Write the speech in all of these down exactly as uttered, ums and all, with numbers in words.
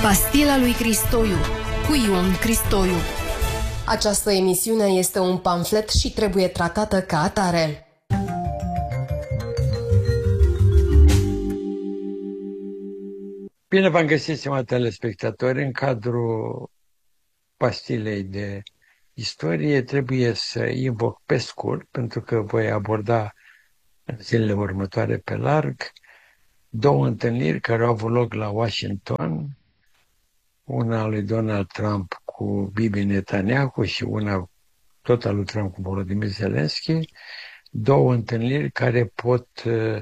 Pastila lui Cristoiu cu Ion Cristoiu. Această emisiune este un pamflet și trebuie tratată ca atare. Bine v-am găsit, stimați telespectatori. În cadrul pastilei de istorie trebuie să invoc pe scurt, pentru că voi aborda în zilele următoare pe larg două întâlniri care au avut loc la Washington, una a lui Donald Trump cu Bibi Netanyahu și una tot a lui Trump cu Volodymyr Zelensky, două întâlniri care pot uh,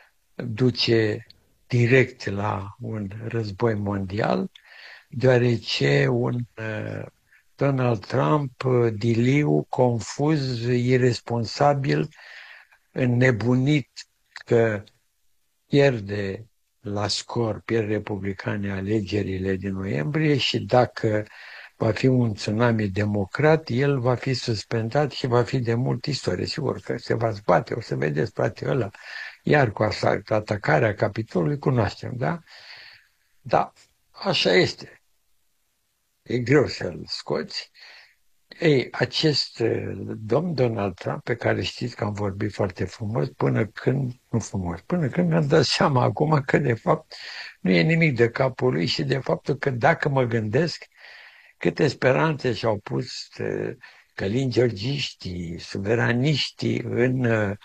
duce direct la un război mondial, deoarece un uh, Donald Trump uh, diliu, confuz, irresponsabil, înnebunit că pierde la scor, pierd republicanii alegerile din noiembrie și dacă va fi un tsunami democrat, el va fi suspendat și va fi de mult istorie. Sigur că se va zbate, o să vedeți, frate, ăla, iar cu atacarea Capitolului, cunoaștem, da? Da, așa este. E greu să-l scoți. Ei, acest domn Donald Trump, pe care știți că am vorbit foarte frumos, până când, nu frumos, până când mi-am dat seama acum că de fapt nu e nimic de capul lui și de faptul că dacă mă gândesc câte speranțe și-au pus călin-georgiștii, suveraniștii în uh,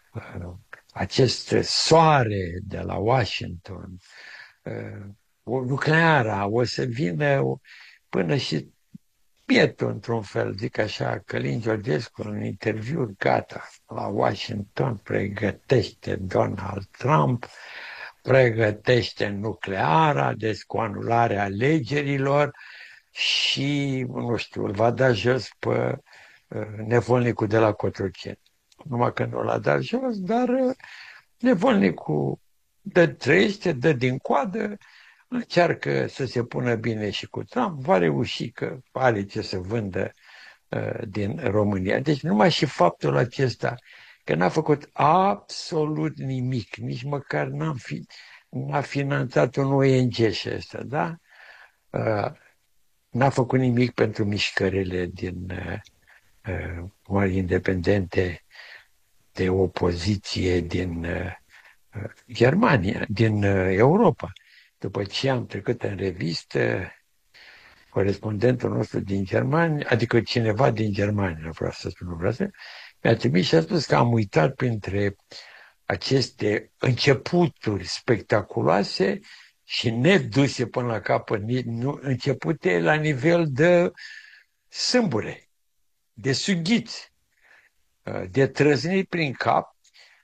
acest soare de la Washington, uh, nucleara, o să vină până și pietul, într-un fel, zic așa, Călin Georgescu, în interviu, gata, la Washington, pregătește Donald Trump, pregătește nucleara, deci cu anularea alegerilor și, nu știu, îl va da jos pe uh, nevolnicul de la Cotroceni. Numai că nu l-a dat jos, dar uh, nevolnicul dă trăiește, dă din coadă, încearcă să se pună bine și cu Trump, va reuși că are ce să vândă uh, din România. Deci numai și faptul acesta că n-a făcut absolut nimic, nici măcar n-a, fi, n-a finanțat un O N G și ăsta, da? Uh, n-a făcut nimic pentru mișcările din uh, uh, independente de opoziție din uh, Germania, din uh, Europa. După ce am trecut în revistă, corespondentul nostru din Germania, adică cineva din Germania, nu vreau să spun, nu vreau să, mi-a trimis și a spus că am uitat printre aceste începuturi spectaculoase și neduse până la capăt, începute la nivel de sâmbure, de sughiți, de trăznit prin cap,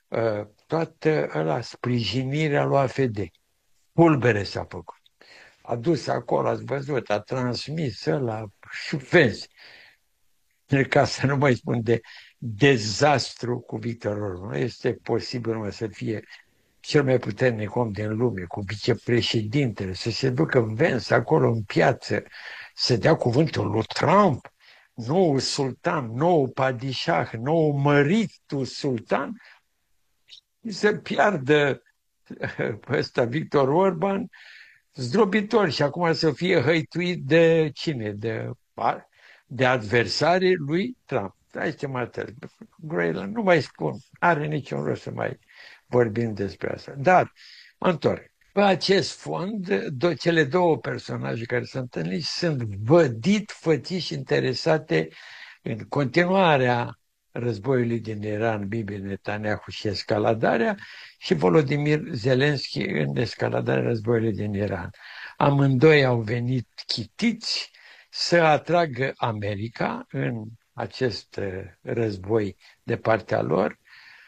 toată ăla sprijinirea lui A F D. Pulbere s-a făcut. A dus acolo, ați văzut, a transmis ăla și vezi. Ca să nu mai spun de dezastru cu Victor Orban. Nu este posibil mă, să fie cel mai puternic om din lume, cu vicepreședintele, să se ducă Vance acolo în piață, să dea cuvântul lui Trump, nou sultan, nou padișah, nou măritul sultan, să piardă ăsta Victor Orban, zdrobitor, și acum să fie hăituit de cine? De, de adversarii lui Trump. Hai să mă Greyland, nu mai spun, are niciun rost să mai vorbim despre asta. Dar, mă întorc. Pe acest fond, do- cele două personaje care s-au întâlnit sunt vădit, fățiși, interesate în continuarea războiului din Iran, Bibi Netanyahu și escaladarea, și Volodymyr Zelensky în escaladarea războiului din Iran. Amândoi au venit chitiți să atragă America în acest război de partea lor.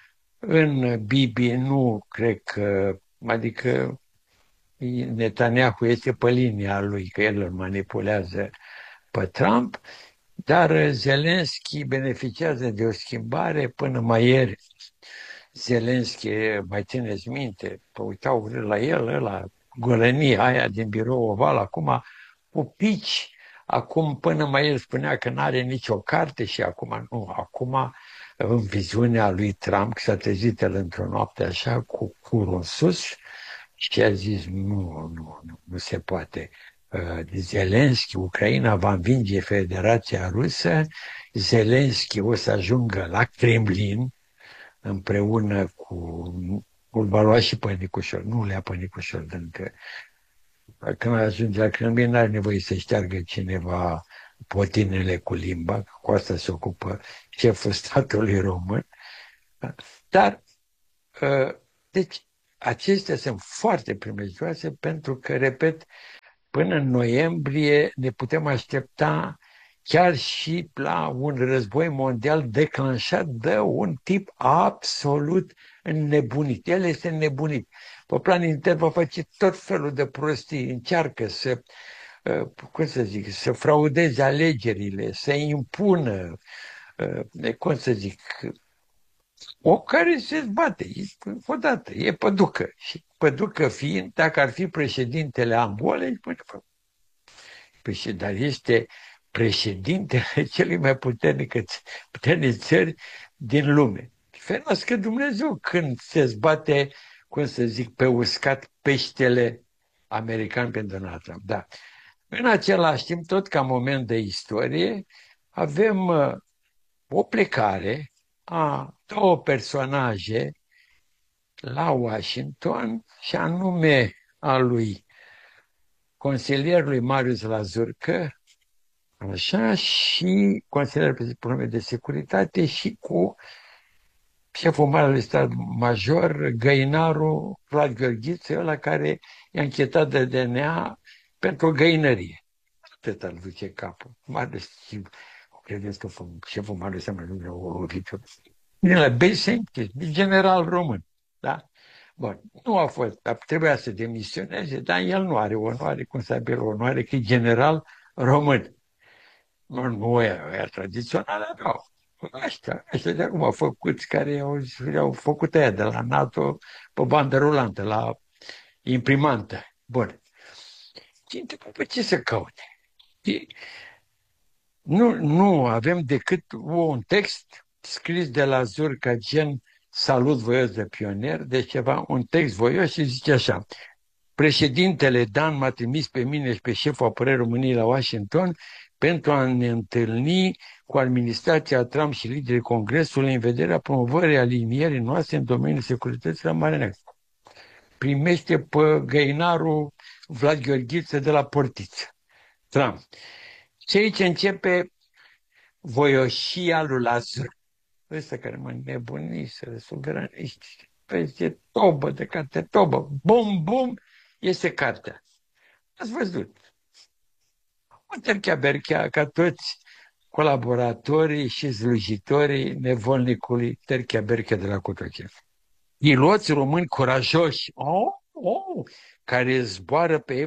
În Bibi nu cred că, adică Netanyahu este pe linia lui, că el îl manipulează pe Trump, dar Zelensky beneficiază de o schimbare. Până mai ieri, Zelensky, mai țineți minte, că uitau la el, la golănia aia din birou oval, acum cu pici, acum până mai el spunea că nu are nicio carte și acum nu, acum în viziunea lui Trump, că s-a trezit el într-o noapte așa, cu curul în sus, și a zis, nu, nu, nu, nu se poate. Zelenski, Ucraina va învinge Federația Rusă, Zelenski o să ajungă la Kremlin împreună cu... îl va lua și pe Nicușor, nu le ia pe Nicușor, încă. Când ajunge la Kremlin, n-are nevoie să șteargă cineva potinele cu limba, cu asta se ocupă șeful statului român. Dar, deci, acestea sunt foarte primejdioase pentru că, repet, până în noiembrie ne putem aștepta chiar și la un război mondial declanșat de un tip absolut înnebunit. El este înnebunit. Pe plan intern va face tot felul de prostii, încearcă să, cum să zic, să fraudeze alegerile, să impună, cum să zic, o care se zbate, odată, e păducă. Și păducă fiind, dacă ar fi președintele Angolei, păi, dar este președintele celui mai puternic, puternic țări din lume. Ferească Dumnezeu când se zbate, cum să zic, pe uscat peștele american pe Donald Trump. Da. În același timp, tot ca moment de istorie, avem uh, o plecare a două personaje la Washington, și anume a lui consilierului Marius Lazurcă, așa, și consilierul pe probleme de securitate, și cu șeful Marelui Stat Major, găinarul Vlad Gheorghiță, ăla care i-a închetat de D N A pentru o găinărie. Atât ar duce capul. Marius, credeți că șeful Marelui Stat Major o lovit-o? Din la Besen, general român, da? Bun, nu a fost, trebuia să demisioneze, dar el nu are onoare, cum să aibă onoare, că e general român. Nu, nu e, e tradițională, nu. Așa, așa de acum au făcut, care au, au făcut aia de la NATO pe bandă rulantă, la imprimantă. Bun. Și pe ce să caute? Nu, nu avem decât un text scris de la Zurca, gen salut voios de pionier, deci ceva, un text voios, și zice așa: președintele Dan m-a trimis pe mine și pe șeful apărării României la Washington pentru a ne întâlni cu administrația Trump și liderii Congresului în vederea promovării alinierii noastre în domeniul securității la Marea Neagră. Primește pe găinarul Vlad Gheorghiță de la Portiță. Trump. Și aici începe voioșia lui Lazur. Ăsta care mă nebuniseră, suveraniști, peste tobă de carte, tobă, bum, bum, este cartea. Ați văzut. O terchea-berchea ca toți colaboratorii și slujitorii nevolnicului terchea-berchea de la Cotroceni. Piloți români curajoși, oh, oh, care zboară pe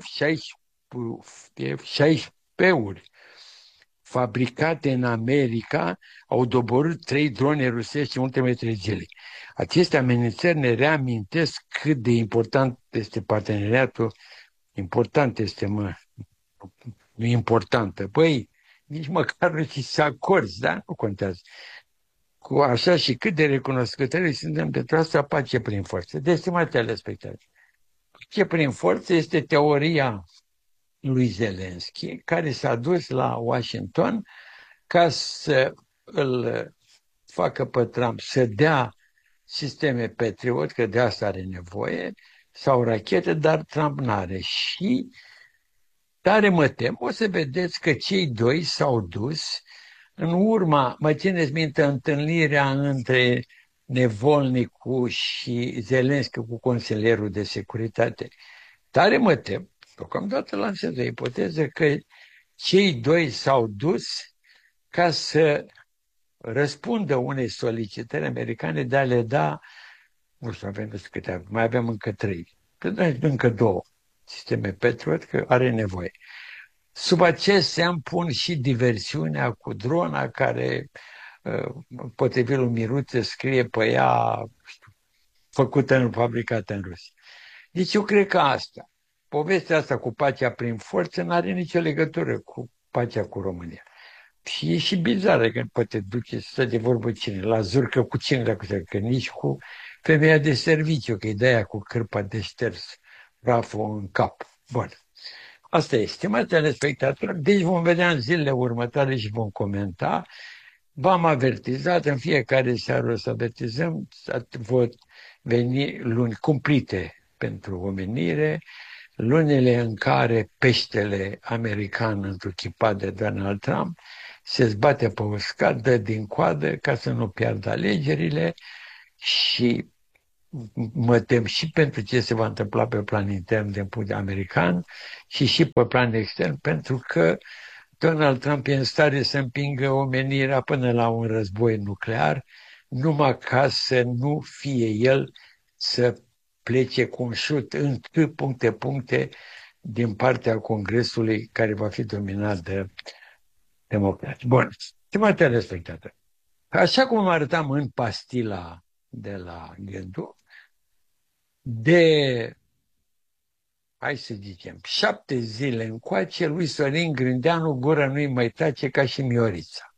F șaisprezece-uri, fabricate în America, au doborât trei drone rusești în ultimele trei zile. Aceste amenințări ne reamintesc cât de important este parteneriatul, important este, mă, nu importantă. Băi, nici măcar nu ți se acorzi, da? Nu contează. Cu așa și cât de recunoscători suntem pentru asta, pace prin forță. Deci, stimați telespectatori, pace prin forță este teoria lui Zelenski, care s-a dus la Washington ca să îl facă pe Trump să dea sisteme Patriot, că de asta are nevoie, sau rachete, dar Trump n-are. Și tare mă tem, o să vedeți că cei doi s-au dus în urma, mă țineți minte, întâlnirea între Nevolnicu și Zelenski cu consilierul de securitate. Tare mă tem, deocamdată lansez o ipoteză că cei doi s-au dus ca să răspundă unei solicitări americane de a le da, nu știu, avem nu știu câte, mai avem încă trei, încă două sisteme Patriot, că are nevoie. Sub acest seamă pun și diversiunea cu drona care, potrivit lui Miruță, scrie pe ea, știu, făcută în fabricată în Rusia. Deci eu cred că asta, povestea asta cu pacea prin forță nu are nicio legătură cu pacea cu România. Și e și bizară că poate duce să stă de vorbă cine, la Zurcă cu cine, dacă că nici cu femeia de serviciu, că e de aia cu cârpa de șters praful în cap. Bun. Asta este, stimați telespectatori, deci vom vedea în zilele următoare și vom comenta. V-am avertizat, în fiecare seară o să avertizăm, vor veni luni cumplite pentru omenire, lunile în care peștele american întruchipat de Donald Trump se zbate pe uscat, dă din coadă ca să nu piardă alegerile și mă tem și pentru ce se va întâmpla pe plan intern din punct de american și și pe plan extern, pentru că Donald Trump e în stare să împingă omenirea până la un război nuclear, numai ca să nu fie el să plece cu un șut în puncte, puncte din partea Congresului care va fi dominat de democrați. Bun, stimați telespectatori, așa cum arătam în pastila de la Gându, de, hai să zicem, șapte zile încoace, lui Sorin Grindeanu gura nu-i mai tace ca și Miorița.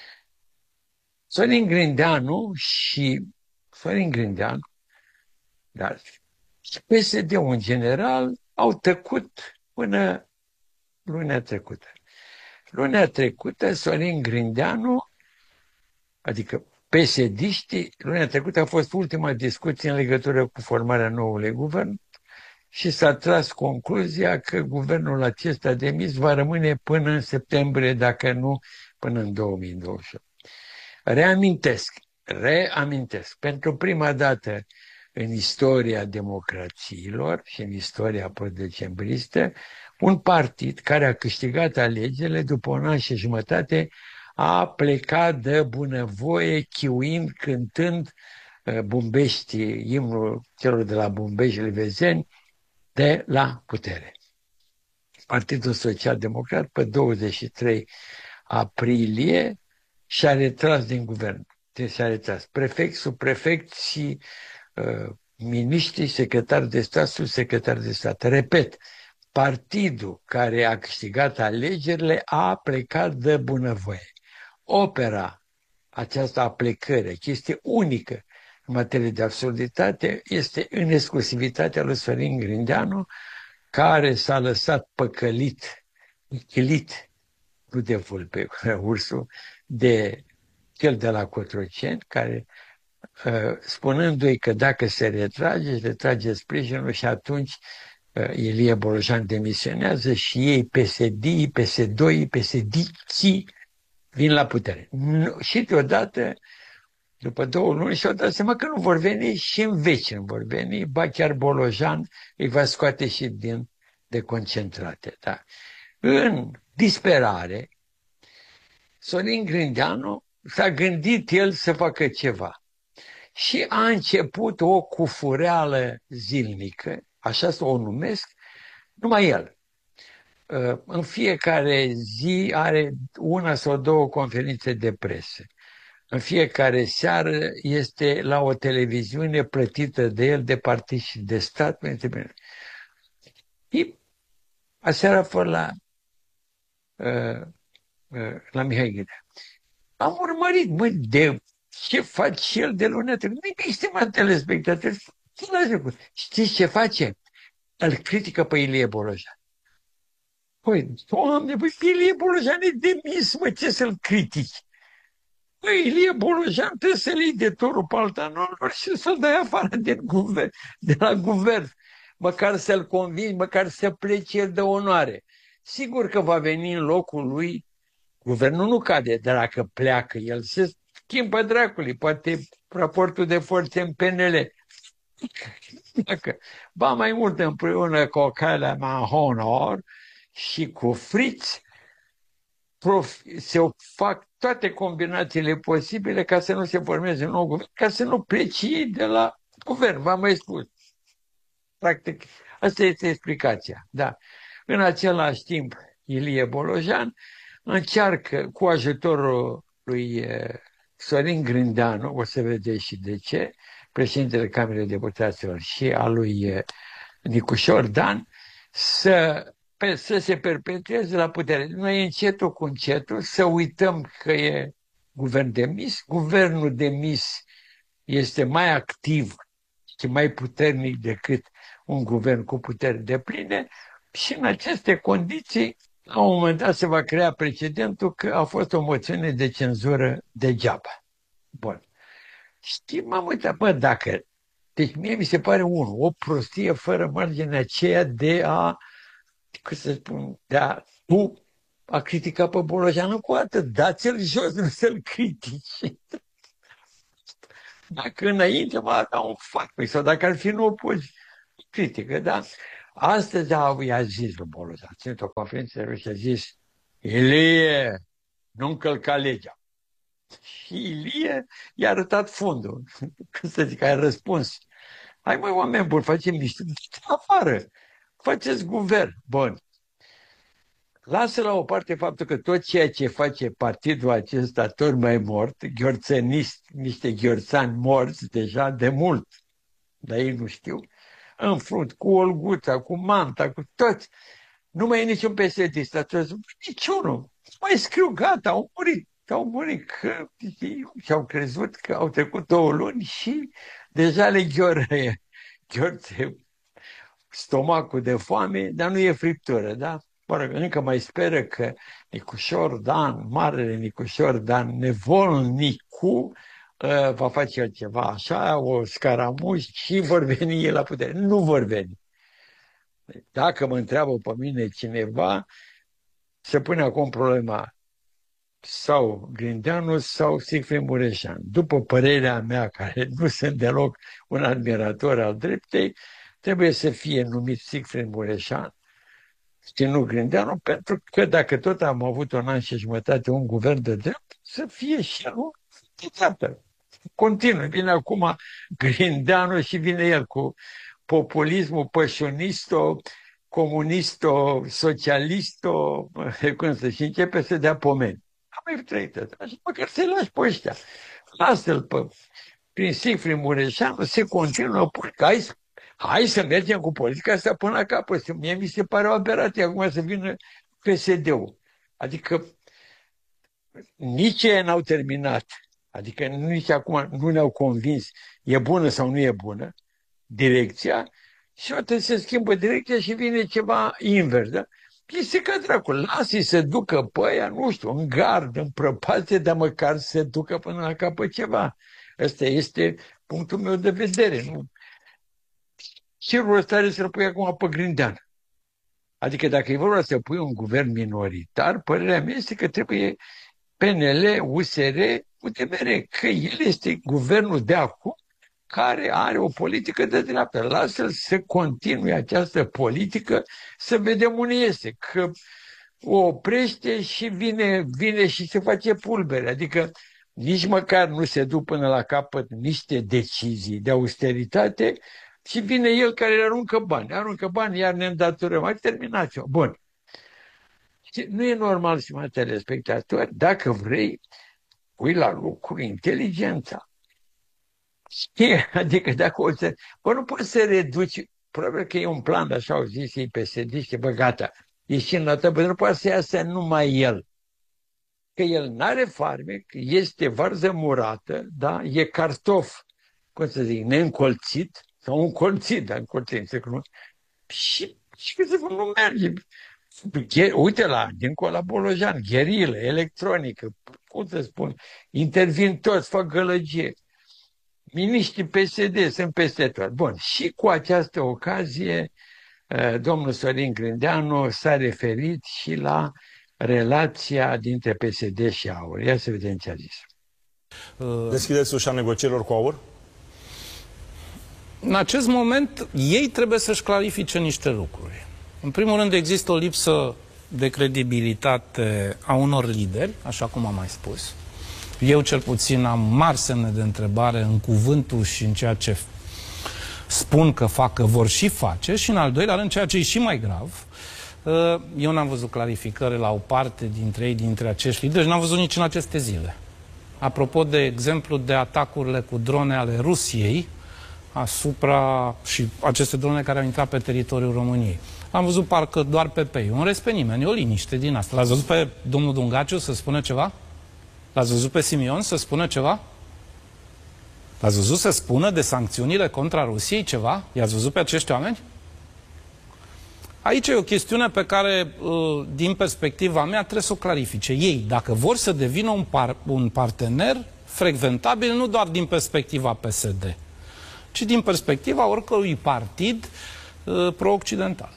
Sorin Grindeanu și Sorin Grindeanu, dar și P S D-ul în general, au tăcut până lunea trecută. Lunea trecută, Sorin Grindeanu, adică P S D-știi, lunea trecută a fost ultima discuție în legătură cu formarea noului guvern și s-a tras concluzia că guvernul acesta demis va rămâne până în septembrie, dacă nu până în două mii douăzeci și opt. Reamintesc, reamintesc, pentru prima dată în istoria democrațiilor și în istoria post-decembristă, un partid care a câștigat alegerile după un an și jumătate a plecat de bunăvoie, chiuind, cântând Bumbești, imnul celor de la Bumbești Livezeni, de la putere. Partidul Social Democrat pe douăzeci și trei aprilie și-a retras din guvern. Și-a retras prefect, subprefect și uh, miniștri, secretari de stat, subsecretari de stat. Repet, partidul care a câștigat alegerile a plecat de bunăvoie. Opera aceasta a plecării, chestie unică în materie de absurditate, este în exclusivitatea lui Sorin Grindeanu, care s-a lăsat păcălit, chilit, nu de vulpe, ursul, de cel de la Cotroceni, care, spunându-i că dacă se retrage, își retrage sprijinul și atunci Ilie Bolojan demisionează și ei P S D, P S doi, P S D-ții vin la putere. Și deodată, după două luni, și-au dat seama că nu vor veni și în veci nu vor veni, ba chiar Bolojan îi va scoate și din deconcentrate. Da. În disperare, Sorin Grindeanu s-a gândit el să facă ceva și a început o cufureală zilnică, așa să o numesc, numai el. În fiecare zi are una sau două conferințe de presă. În fiecare seară este la o televiziune plătită de el, de partid și de stat. Și aseară a fost la, la Mihai Ghidea. Am urmărit, mă, de ce face el de lună trecută. Nimic, stimați telespectatori. Știți ce face? Îl critică pe Ilie Bolojan. Păi, Doamne, păi Ilie Bolojan e demis, mă, ce să-l critici? Păi, Ilie Bolojan trebuie să-l iei de torul paltanolor și să-l dai afară din guvern, de la guvern. Măcar să-l convingi, măcar să plece el de onoare. Sigur că va veni în locul lui, guvernul nu cade, dar dacă pleacă, el se schimbă dracului, poate raportul de forțe în P N L. Dacă, ba mai mult împreună cu Calea Honor și cu Fritz, se fac toate combinațiile posibile ca să nu se formeze un nou guvern, ca să nu plece ei de la guvern, v-am mai spus. Practic, asta este explicația. Da. În același timp, Ilie Bolojan încearcă cu ajutorul lui Sorin Grindeanu, o să vedeți și de ce, președintele Camerei Deputaților și a lui Nicușor Dan, să, pe, să se perpetueze la putere. Noi încetul cu încetul să uităm că e guvern demis. Guvernul demis este mai activ și mai puternic decât un guvern cu puteri depline. Și în aceste condiții, la un moment dat se va crea precedentul că a fost o moțiune de cenzură degeaba. Bun. Știi, m-am uitat, bă, dacă... Deci mie mi se pare, unul, o prostie fără margine aceea de a, cum să spun, de a, tu, a criticat pe Bolojan cu atât, dați-l jos, nu să-l critici. Dacă înainte m-a dat un fac, sau dacă ar fi în opoziție, critică, da? Astăzi i-a zis lui Bolojan, a ținut o conferință și a zis, Ilie, nu încălca legea. Și Ilie i-a arătat fundul. Cum să zic, ai răspuns. Hai măi, oameni buni, facem niște afară. Faceți guvern. Bun. Lasă la o parte faptul că tot ceea ce face partidul acesta tot mai mort, gheorțăniști, niște gheorțani morți deja de mult, dar ei nu știu, în frunt, cu Olguța, cu Manta, cu toți. Nu mai e niciun P S D-ist atunci, niciunul. Mai scriu, gata, au murit. Au murit că și-au crezut că au trecut două luni și deja le gheoră, gheorțe stomacul de foame, dar nu e friptură, da? Mă rog, încă mai speră că Nicușor Dan, marele Nicușor Dan, nevolnicu, uh, va face altceva așa, o scaramuș și vor veni la putere. Nu vor veni. Dacă mă întreabă pe mine cineva, se pune acum problema sau Grindeanu sau Siegfried Mureșan. După părerea mea, care nu sunt deloc un admirator al dreptei, trebuie să fie numit Siegfried Mureșan și nu Grindeanu, pentru că dacă tot am avut un an și jumătate un guvern de drept, să fie și el de dreaptă. Continuă. Vine acum Grindeanu și vine el cu populismul pășunisto, comunisto, socialisto, cum să, și începe să dea pomeni. Am mai trăit asta. Așa, măcar să-i lași pe ăștia. Lasă-l pe... Prin Siegfried Mureșanu se continuă, hai, hai să mergem cu politica asta până la capăt. Mie mi se pare o aberație acum să vină P S D-ul. Adică nici ei n-au terminat. Adică nici acum nu ne-au convins e bună sau nu e bună direcția și o se schimbă direcția și vine ceva invers. Da? Este ca dracu, lasă-i să ducă pe aia, nu știu, în gard, în prăpastie, dar măcar să ducă până la capăt ceva. Ăsta este punctul meu de vedere. Nu? Ce rost are să-l pui acum pe Grindeanu? Adică dacă e vorba să pui un guvern minoritar, părerea mea este că trebuie P N L, U S R, U D M R, că el este guvernul de acum care are o politică de dreapta. Lasă-l să continue această politică, să vedem unde este. Că o oprește și vine, vine și se face pulbere. Adică nici măcar nu se duc până la capăt niște decizii de austeritate și vine el care le aruncă bani. Aruncă bani, iar ne îndatorăm. Ai terminat-o. Bun. Nu e normal, stimați telespectatori, dacă vrei, pui la lucru inteligența. Adică dacă o să... Bă, nu poți să reduci, probabil că e un plan, așa au zis ei P S D-și, bă, gata, ieșind la tăbă, nu poate să iasă numai el. Că el n-are farmec, este varză murată, da? E cartof, cum să zic, neîncolțit, sau încolțit, dar încolțit, se cunoaște. Și, și că nu merge. Uite la, dincolo la Bolojan, gherilă, electronică, cum să spun, intervin toți, fac gălăgie. Miniștrii P S D sunt peste tot. Bun, și cu această ocazie, domnul Sorin Grindeanu s-a referit și la relația dintre P S D și AUR. Ia să vedem ce a zis. Deschideți ușa negocierilor cu AUR? În acest moment, ei trebuie să-și clarifice niște lucruri. În primul rând, există o lipsă de credibilitate a unor lideri, așa cum am mai spus. Eu, cel puțin, am mari semne de întrebare în cuvântul și în ceea ce spun că fac, că vor și face. Și, în al doilea rând, ceea ce e și mai grav, eu n-am văzut clarificări la o parte dintre ei, dintre acești lideri, și n-am văzut nici în aceste zile. Apropo, de exemplu, de atacurile cu drone ale Rusiei asupra și aceste drone care au intrat pe teritoriul României. Am văzut parcă doar P P I-ul, în rest pe nimeni, e o liniște din asta. L-ați văzut pe domnul Dungaciu să spună ceva? L-ați văzut pe Simion să spună ceva? L-ați văzut să spună de sancțiunile contra Rusiei ceva? I-ați văzut pe acești oameni? Aici e o chestiune pe care, din perspectiva mea, trebuie să o clarifice ei. Dacă vor să devină un, par un partener frecventabil, nu doar din perspectiva P S D, ci din perspectiva oricărui partid uh, pro-occidental.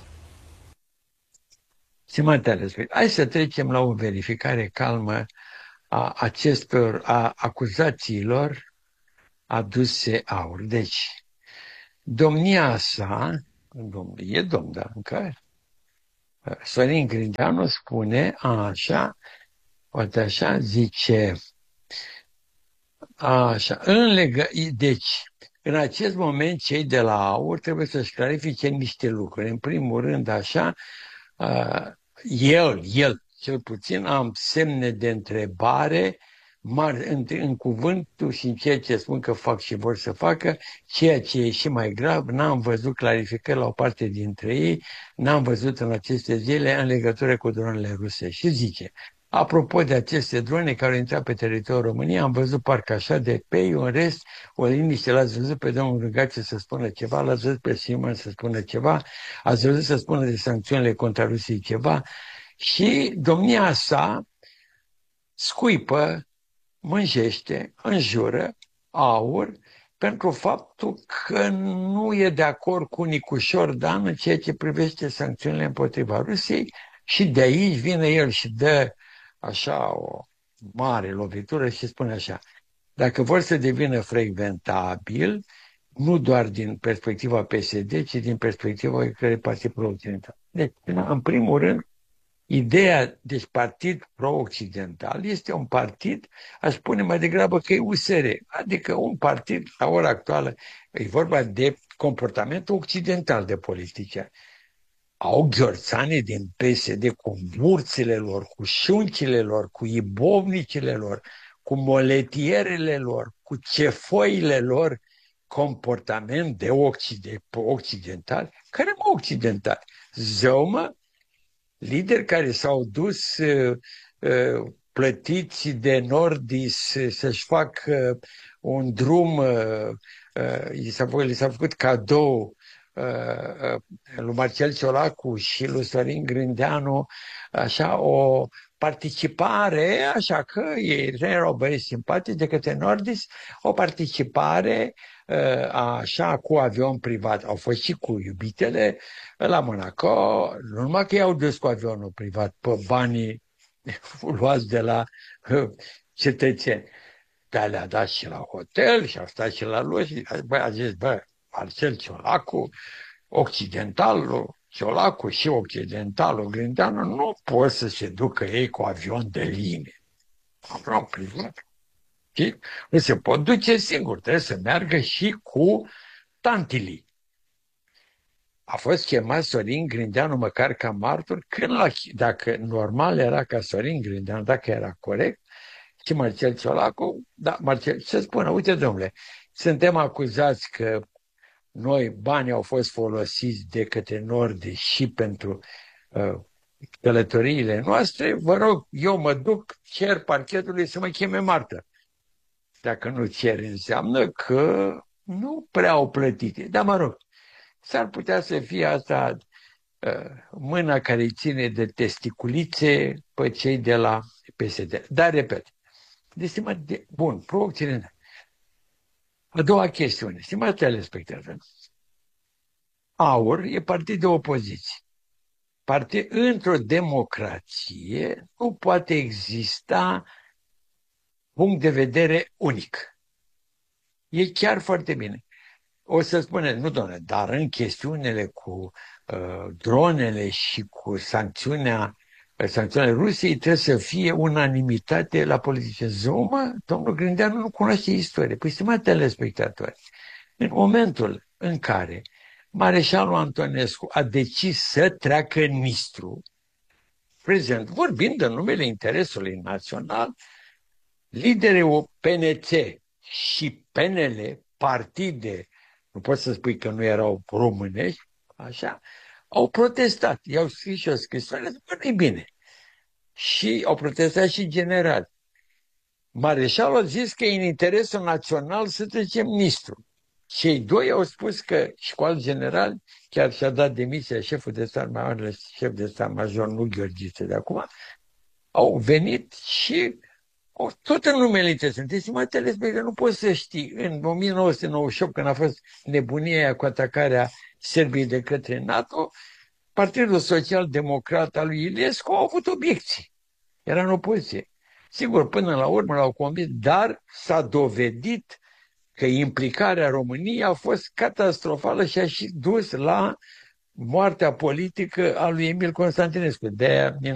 Stimate, hai să trecem la o verificare calmă a acestor a acuzațiilor aduse Aur. Deci, domnia sa, domn, e domn, da, încă, Sorin Grindeanu spune așa, poate așa, zice, așa, în legă, deci, în acest moment, cei de la Aur trebuie să-și clarifice niște lucruri. În primul rând, așa, uh, el, el, cel puțin, am semne de întrebare mari în, în cuvântul și în ceea ce spun că fac și vor să facă, ceea ce e și mai grav, n-am văzut clarificări la o parte dintre ei, n-am văzut în aceste zile în legătură cu dronele ruse. Și zice, apropo de aceste drone care au intrat pe teritoriul României, am văzut parcă așa de pe ei, în rest, o liniște, l-ați văzut pe domnul Râgace să spună ceva, l-ați văzut pe Simon să spună ceva, ați văzut să spună de sancțiunile contra Rusiei ceva și domnia sa scuipă, mânjește, înjură Aur pentru faptul că nu e de acord cu Nicușor Dan în ceea ce privește sancțiunile împotriva Rusiei și de aici vine el și dă așa o mare lovitură și spune așa, dacă vor să devină frecventabil, nu doar din perspectiva P S D, ci din perspectiva care partid pro-occidental. Deci, în primul rând, ideea, deci partid pro-occidental, este un partid, aș spune mai degrabă că e U S R, adică un partid, la ora actuală, e vorba de comportamentul occidental de politicieni. Au gheorțane din P S D cu burțile lor, cu șuncile lor, cu ibovnicile lor, cu moletierele lor, cu cefoile lor, comportament de occident, occidental. Care mă occidental? Zău, mă, lideri care s-au dus uh, uh, plătiți de Nordis uh, să-și facă uh, un drum, uh, uh, li s-a făcut, li s-a făcut cadou uh, uh, lui Marcel Ciolacu și lui Sorin Grindeanu, așa, o participare, așa că ei erau băieți simpatici de către Nordis, o participare uh, așa cu avion privat. Au fost și cu iubitele la Monaco, nu numai că i-au dus cu avionul privat pe banii luați de la uh, cetățeni, dar le-a dat și la hotel și au stat și la lui și bă, a zis, bă, Marcel Ciolacu, occidentalul, Ciolacu și occidentalul Grindeanu nu pot să se ducă ei cu avion de linie. Avion privat. Și nu se pot duce singur, trebuie să meargă și cu tantilii. A fost chemat Sorin Grindeanu măcar ca martor, când la, dacă normal era ca Sorin Grindeanu, dacă era corect, și Marcel Ciolacu, da, Marcel, să spună, uite domnule, suntem acuzați că noi banii au fost folosiți de către Nordis și pentru uh, călătoriile noastre, vă rog, eu mă duc, cer parchetului să mă cheme martor. Dacă nu cer, înseamnă că nu prea au plătit. Dar mă rog, s-ar putea să fie asta uh, mâna care îi ține de testiculițe pe cei de la P S D. Dar, repet, de stimat de, bun, pro-occidental. A doua chestiune, stimați telespectatori, Aur e partid de opoziție. Partid, într-o democrație nu poate exista punct de vedere unic. E chiar foarte bine. O să spune, nu doamne, dar în chestiunile cu uh, dronele și cu sancțiunea, sancțiunile Rusiei trebuie să fie unanimitate la politice. Zău, domnul Grindeanu nu cunoaște istorie. Păi, stimați telespectatori, în momentul în care Mareșalul Antonescu a decis să treacă în Nistru, prezent, vorbind în numele interesului național, liderii P N C și P N L, partide, nu poți să spui că nu erau românești, așa, au protestat. I-au scris și o scrisoare, zic, nu-i bine. Și au protestat și generali. Mareșalul a zis că e în interesul național să trecem Nistru. Cei doi au spus că, și cu alți generali, chiar și-a dat demisia șeful de stat major, șef de stat major, nu Gheorghiță de acum, au venit și o, tot în numele interesante. Stimați telespectatori, nu poți să știi, în o mie nouă sute nouăzeci și opt, când a fost nebunia aia cu atacarea Serbiei de către NATO, Partidul Social-Democrat al lui Iliescu a avut obiecții. Era în opoziție. Sigur, până la urmă l-au convins, dar s-a dovedit că implicarea României a fost catastrofală și a și dus la moartea politică a lui Emil Constantinescu. De-aia